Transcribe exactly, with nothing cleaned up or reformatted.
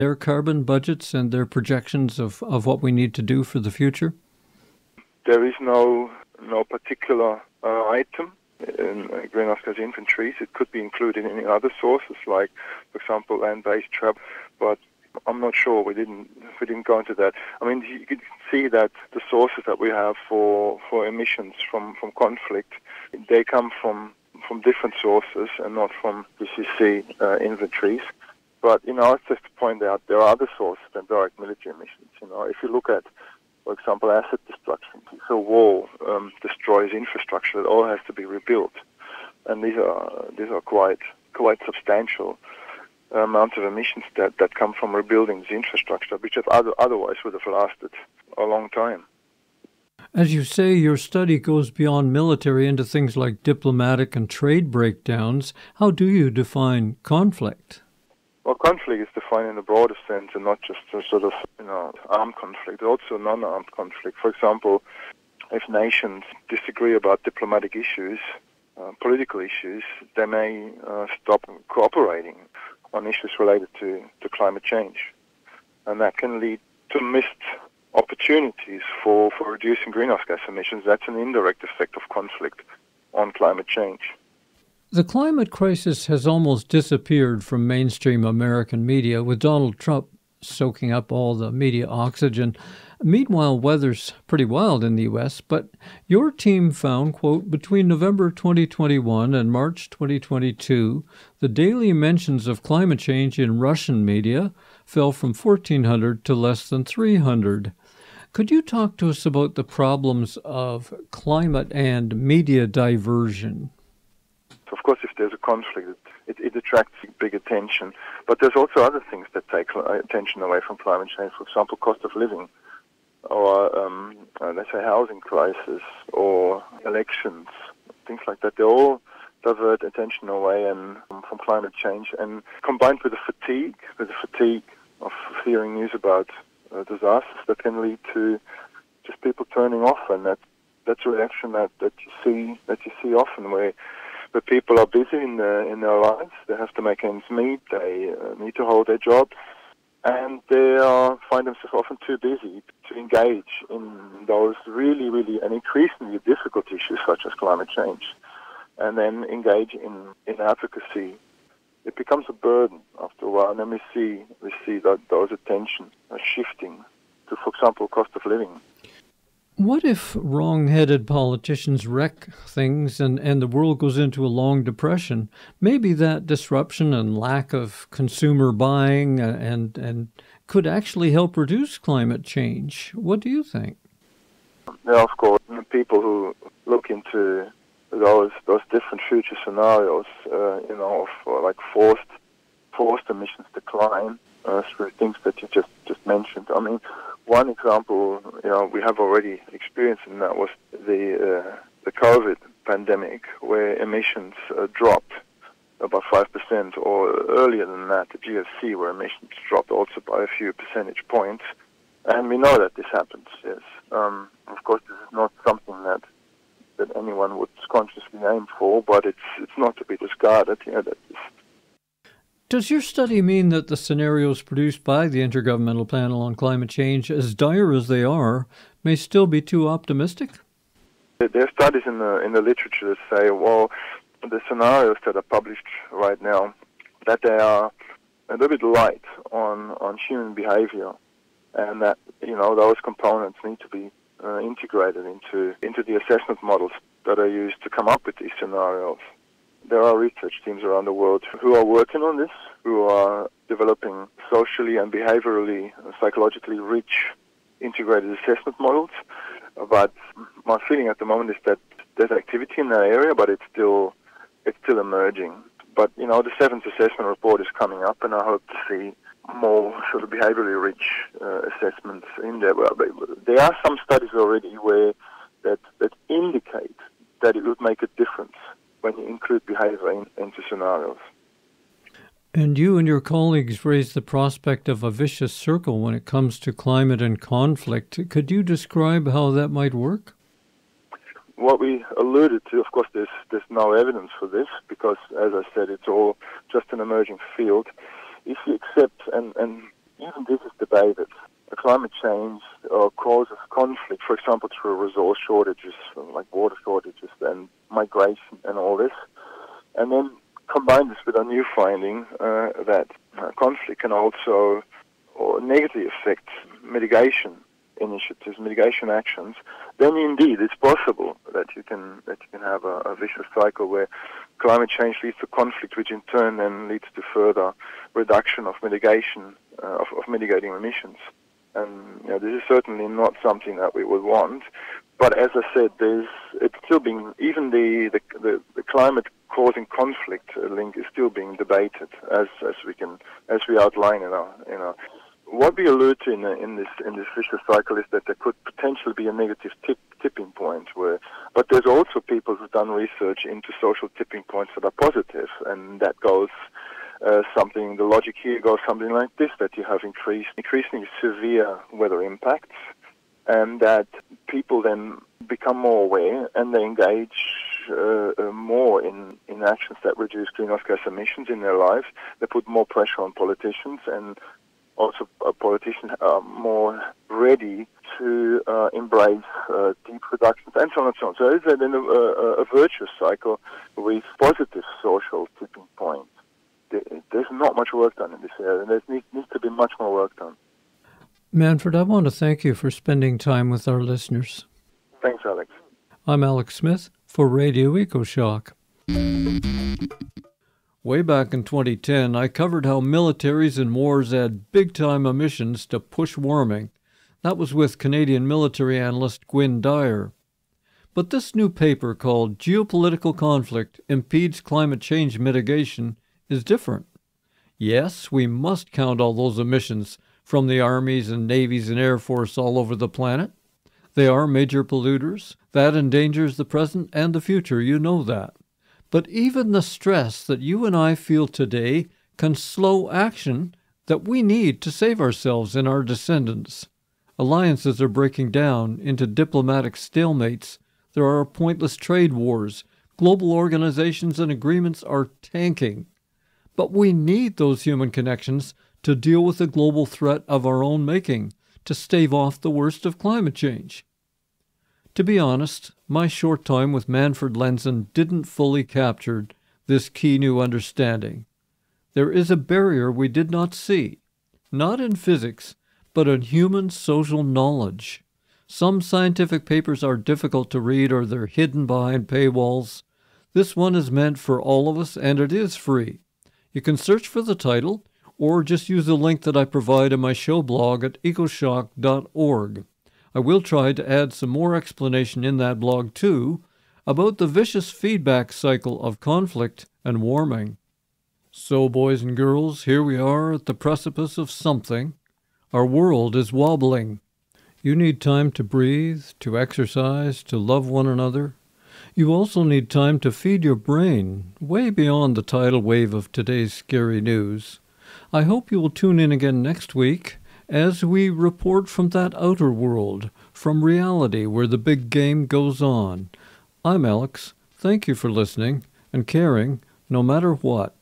their carbon budgets and their projections of, of what we need to do for the future? There is no no particular uh, item in uh, greenhouse gas inventories. It could be included in other sources, like, for example, land-based travel, but I'm not sure. We didn't we didn't go into that. I mean, you can see that the sources that we have for, for emissions from, from conflict, they come from from different sources and not from the C C uh, inventories. But, you know, it's just to point out there are other sources than direct military emissions. You know, if you look at, for example, asset destruction, if a war um, destroys infrastructure, it all has to be rebuilt, and these are these are quite quite substantial amounts of emissions that, that come from rebuilding this infrastructure, which have other, otherwise would have lasted a long time. As you say, your study goes beyond military into things like diplomatic and trade breakdowns. How do you define conflict? Well, conflict is defined in a broader sense and not just a sort of, you know, armed conflict, also non-armed conflict. For example, if nations disagree about diplomatic issues, uh, political issues, they may uh, stop cooperating on issues related to, to climate change. And that can lead to missed opportunities for, for reducing greenhouse gas emissions. That's an indirect effect of conflict on climate change. The climate crisis has almost disappeared from mainstream American media, with Donald Trump soaking up all the media oxygen. Meanwhile, weather's pretty wild in the U S, but your team found, quote, between November twenty twenty-one and March twenty twenty-two, the daily mentions of climate change in Russian media fell from fourteen hundred to less than three hundred. Could you talk to us about the problems of climate and media diversion? Of course, if there's a conflict, it, it attracts big attention. But there's also other things that take attention away from climate change. For example, cost of living, or um, uh, let's say housing crisis, or elections, things like that. They all divert attention away and um, from climate change. And combined with the fatigue, with the fatigue of hearing news about uh, disasters, that can lead to just people turning off. And that that's a reaction that, that you see that you see often, where But people are busy in, the, in their lives. They have to make ends meet. They uh, need to hold their jobs. And they uh, find themselves often too busy to engage in those really, really and increasingly difficult issues such as climate change. And then engage in, in advocacy. It becomes a burden after a while. And then we see, we see that those attention are shifting to, for example, cost of living. What if wrong-headed politicians wreck things and, and the world goes into a long depression? Maybe that disruption and lack of consumer buying and, and could actually help reduce climate change. What do you think? Yeah, of course. People who look into those those different future scenarios, uh, you know, of uh, like forced forced emissions decline uh, through things that you just, just mentioned. I mean, one example, you know, we have already experienced, and that was the uh, the COVID pandemic, where emissions uh, dropped about five percent, or earlier than that, the G F C, where emissions dropped also by a few percentage points. And we know that this happens, yes. Um, of course, this is not something that that anyone would consciously aim for, but it's it's not to be discarded. Yeah, that is. Does your study mean that the scenarios produced by the Intergovernmental Panel on Climate Change, as dire as they are, may still be too optimistic? There are studies in the in the literature that say, well, the scenarios that are published right now, that they are a little bit light on, on human behavior, and that, you know, those components need to be uh, integrated into into the assessment models that are used to come up with these scenarios. There are research teams around the world who are working on this, who are developing socially and behaviorally, and psychologically rich integrated assessment models. But my feeling at the moment is that there's activity in that area, but it's still it's still emerging. But, you know, the seventh assessment report is coming up, and I hope to see more sort of behaviorally rich uh, assessments in there. Well, there are some studies already where that, that indicate that it would make a difference when you include behavior in, into scenarios. And you and your colleagues raised the prospect of a vicious circle when it comes to climate and conflict. Could you describe how that might work? What we alluded to, of course, there's, there's no evidence for this because, as I said, it's all just an emerging field. If you accept, and, and even this is debated. Climate change uh, causes conflict, for example, through resource shortages, like water shortages and migration and all this. And then combine this with a new finding uh, that uh, conflict can also or negatively affect mitigation initiatives, mitigation actions. Then indeed it's possible that you can that you can have a, a vicious cycle where climate change leads to conflict, which in turn then leads to further reduction of mitigation uh, of, of mitigating emissions. And you know, this is certainly not something that we would want. But as I said, there's it's still being even the the, the, the climate causing conflict link is still being debated, as as we can as we outline in our in our. What we allude to in, in this in this vicious cycle is that there could potentially be a negative tip, tipping point. Where, but there's also people who've done research into social tipping points that are positive, and that goes. Uh, something, the logic here goes something like this, that you have increased, increasingly severe weather impacts, and that people then become more aware and they engage uh, uh, more in, in actions that reduce greenhouse gas emissions in their lives. They put more pressure on politicians, and also uh, politicians are more ready to uh, embrace uh, deep reductions and so on and so on. So it's then a, a, a virtuous cycle with positive social tipping points. There's not much work done in this area, and there needs, needs to be much more work done. Manfred, I want to thank you for spending time with our listeners. Thanks, Alex. I'm Alex Smith for Radio EcoShock. Way back in twenty ten, I covered how militaries and wars add big-time emissions to push warming. That was with Canadian military analyst Gwynne Dyer. But this new paper called Geopolitical Conflict Impedes Climate Change Mitigation is different. Yes, we must count all those emissions from the armies and navies and air force all over the planet. They are major polluters. That endangers the present and the future, you know that. But even the stress that you and I feel today can slow action that we need to save ourselves and our descendants. Alliances are breaking down into diplomatic stalemates. There are pointless trade wars. Global organizations and agreements are tanking. But we need those human connections to deal with the global threat of our own making, to stave off the worst of climate change. To be honest, my short time with Manfred Lenzen didn't fully capture this key new understanding. There is a barrier we did not see, not in physics, but in human social knowledge. Some scientific papers are difficult to read or they're hidden behind paywalls. This one is meant for all of us, and it is free. You can search for the title, or just use the link that I provide in my show blog at ecoshock dot org. I will try to add some more explanation in that blog, too, about the vicious feedback cycle of conflict and warming. So, boys and girls, here we are at the precipice of something. Our world is wobbling. You need time to breathe, to exercise, to love one another. You also need time to feed your brain, way beyond the tidal wave of today's scary news. I hope you will tune in again next week as we report from that outer world, from reality where the big game goes on. I'm Alex. Thank you for listening and caring no matter what.